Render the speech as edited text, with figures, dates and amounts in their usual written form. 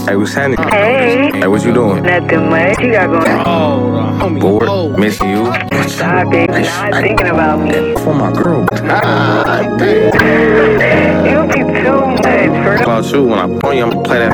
Hey, what's happening? Hey. Hey, what you doing? Nothing much. You got going. Oh, bored, missing you. Stop it. Not thinking about me. For my girl. You be too much. About you, when I point you, I'm gonna play that.